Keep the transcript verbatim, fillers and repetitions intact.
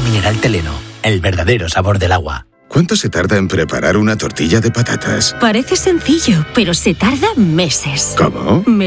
mineral Teleno, el verdadero sabor del agua. ¿Cuánto se tarda en preparar una tortilla de patatas? Parece sencillo, pero se tarda meses. ¿Cómo?